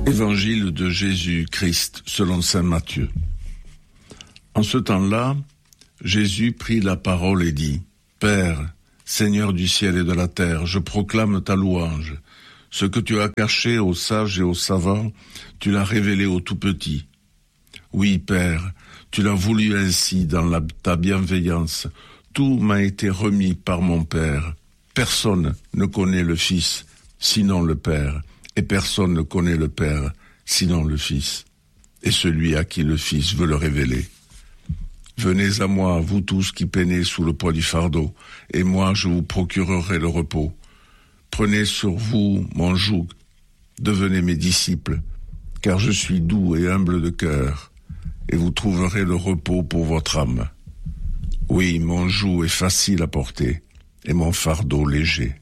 Évangile de Jésus-Christ selon saint Matthieu. En ce temps-là, Jésus prit la parole et dit : Père, Seigneur du ciel et de la terre, je proclame ta louange. Ce que tu as caché aux sages et aux savants, tu l'as révélé aux tout-petits. Oui, Père, tu l'as voulu ainsi dans ta bienveillance. Tout m'a été remis par mon Père. Personne ne connaît le Fils, sinon le Père. Et personne ne connaît le Père, sinon le Fils, et celui à qui le Fils veut le révéler. Venez à moi, vous tous qui peinez sous le poids du fardeau, et moi je vous procurerai le repos. Prenez sur vous mon joug, devenez mes disciples, car je suis doux et humble de cœur, et vous trouverez le repos pour votre âme. Oui, mon joug est facile à porter, et mon fardeau léger.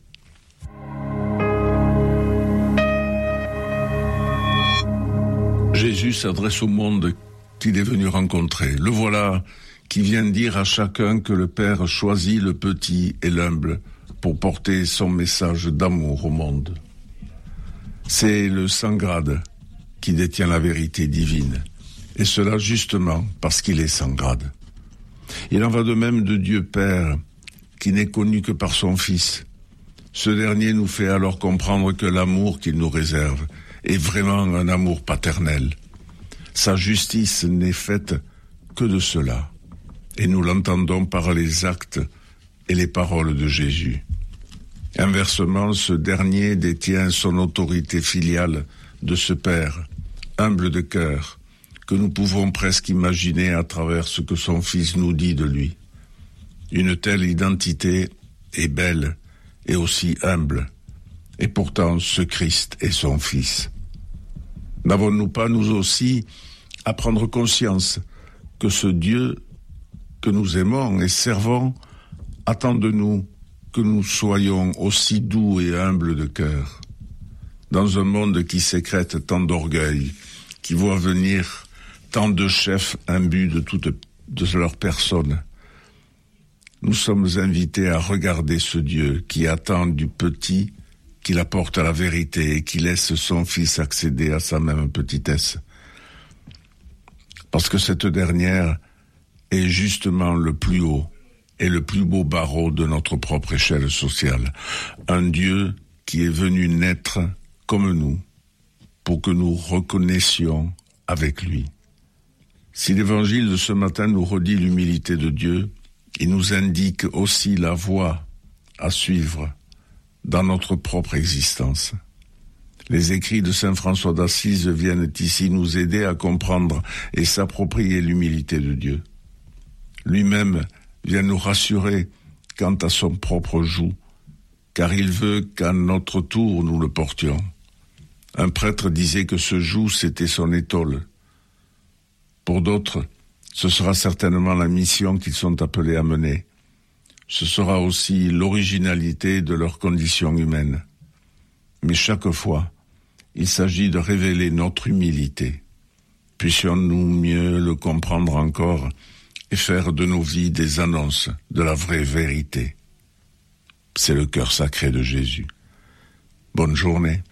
Jésus s'adresse au monde qu'il est venu rencontrer. Le voilà qui vient dire à chacun que le Père choisit le petit et l'humble pour porter son message d'amour au monde. C'est le sans grade qui détient la vérité divine, et cela justement parce qu'il est sans grade. Il en va de même de Dieu Père, qui n'est connu que par son Fils. Ce dernier nous fait alors comprendre que l'amour qu'il nous réserve est vraiment un amour paternel. Sa justice n'est faite que de cela, et nous l'entendons par les actes et les paroles de Jésus. Inversement, ce dernier détient son autorité filiale de ce Père, humble de cœur, que nous pouvons presque imaginer à travers ce que son Fils nous dit de lui. Une telle identité est belle et aussi humble, et pourtant ce Christ est son Fils. N'avons-nous pas, nous aussi, à prendre conscience que ce Dieu que nous aimons et servons attend de nous que nous soyons aussi doux et humbles de cœur. Dans un monde qui sécrète tant d'orgueil, qui voit venir tant de chefs imbus de leur personne, nous sommes invités à regarder ce Dieu qui attend du petit qu'il apporte à la vérité et qui laisse son Fils accéder à sa même petitesse. Parce que cette dernière est justement le plus haut et le plus beau barreau de notre propre échelle sociale. Un Dieu qui est venu naître comme nous, pour que nous reconnaissions avec lui. Si l'évangile de ce matin nous redit l'humilité de Dieu, il nous indique aussi la voie à suivre dans notre propre existence. Les écrits de saint François d'Assise viennent ici nous aider à comprendre et s'approprier l'humilité de Dieu. Lui-même vient nous rassurer quant à son propre joug, car il veut qu'à notre tour nous le portions. Un prêtre disait que ce joug, c'était son étole. Pour d'autres, ce sera certainement la mission qu'ils sont appelés à mener. Ce sera aussi l'originalité de leur condition humaine. Mais chaque fois, il s'agit de révéler notre humilité. Puissions-nous mieux le comprendre encore et faire de nos vies des annonces de la vraie vérité. C'est le cœur sacré de Jésus. Bonne journée.